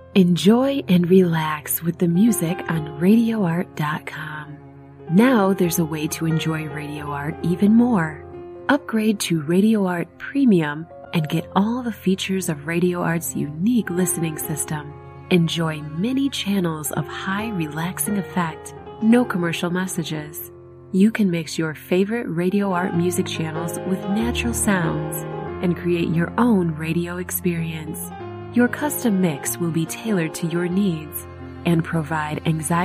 Enjoy and relax with the music on RadioArt.com. Now there's a way to enjoy Radio Art even more. Upgrade to Radio Art Premium and get all the features of Radio Art's unique listening system. Enjoy many channels of high relaxing effect, no commercial messages. You can mix your favorite Radio Art music channels with natural sounds and create your own radio experience. Your custom mix will be tailored to your needs and provide anxiety